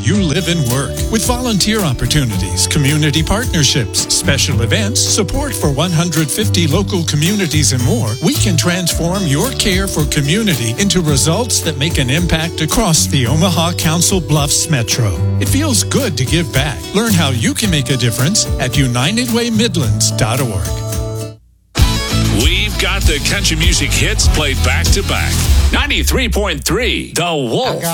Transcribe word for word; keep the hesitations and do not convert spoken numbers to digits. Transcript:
you live and work. With volunteer opportunities, community partnerships, special events, support for one hundred fifty local communities and more, we can transform your care for community into results that make an impact across the Omaha Council Bluffs Metro. It feels good to give back. Learn how you can make a difference at united way midlands dot org. We've got the country music hits played back to back. ninety-three point three The Wolf.